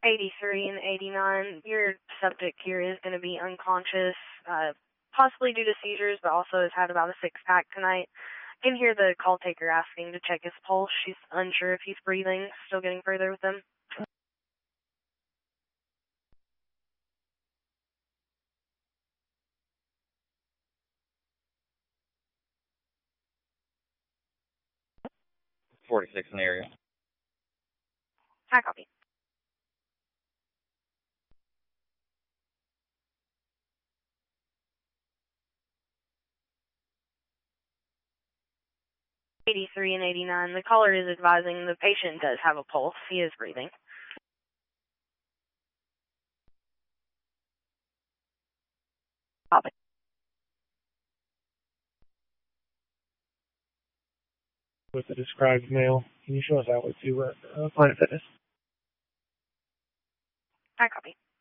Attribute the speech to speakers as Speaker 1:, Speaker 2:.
Speaker 1: 83 and 89, your subject here is going to be unconscious, possibly due to seizures, but also has had about a six-pack tonight. You can hear the call taker asking to check his pulse. She's unsure if he's breathing. Still getting further with him.
Speaker 2: .46 in the area.
Speaker 1: I copy. .83 and 89, the caller is advising the patient does have a pulse. He is breathing. Copy.
Speaker 3: With the described male, can you show us out with to Planet Fitness?
Speaker 1: I copy.